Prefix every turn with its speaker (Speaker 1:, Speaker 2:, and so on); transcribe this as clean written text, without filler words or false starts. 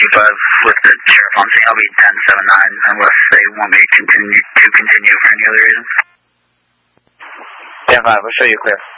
Speaker 1: with the sheriff on scene. I'll be 1079 unless they want me to continue for any other reason.
Speaker 2: 10-5, we'll show you clear.